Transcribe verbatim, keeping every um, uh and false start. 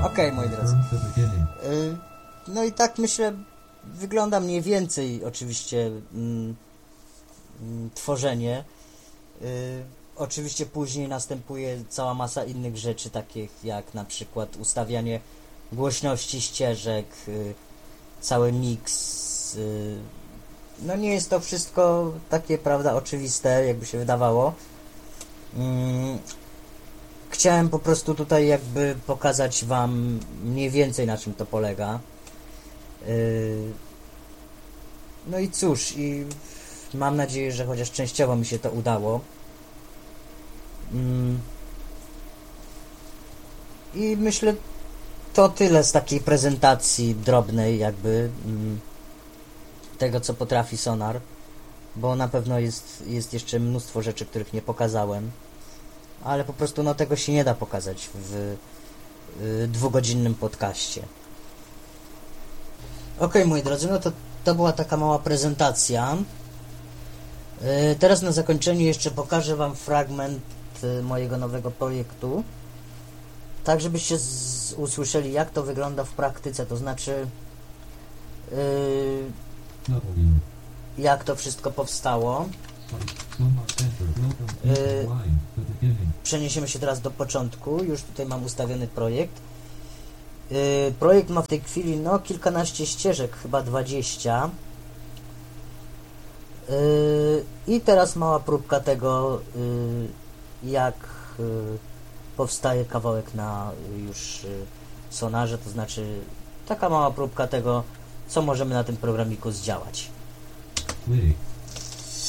Okej, moi drodzy. Y, No i tak myślę, wygląda mniej więcej oczywiście mm, mm, tworzenie. Y, Oczywiście później następuje cała masa innych rzeczy, takich jak na przykład ustawianie głośności ścieżek, y, cały miks. y, No nie jest to wszystko takie, prawda, oczywiste, jakby się wydawało. Mm, Chciałem po prostu tutaj jakby pokazać wam mniej więcej, na czym to polega. Yy, No i cóż, i mam nadzieję, że chociaż częściowo mi się to udało. Mm. I myślę, to tyle z takiej prezentacji drobnej jakby mm, tego, co potrafi Sonar, bo na pewno jest, jest jeszcze mnóstwo rzeczy, których nie pokazałem, ale po prostu no tego się nie da pokazać w y, dwugodzinnym podcaście. Okej, moi drodzy, no to to była taka mała prezentacja. Y, Teraz na zakończenie jeszcze pokażę wam fragment y, mojego nowego projektu, tak żebyście z, usłyszeli, jak to wygląda w praktyce, to znaczy y, jak to wszystko powstało. Y, Przeniesiemy się teraz do początku. Już tutaj mam ustawiony projekt. Y, Projekt ma w tej chwili no kilkanaście ścieżek, chyba dwadzieścia. Y, I teraz mała próbka tego, y, jak y, powstaje kawałek na już y, Sonarze, to znaczy taka mała próbka tego, co możemy na tym programiku zdziałać. Click.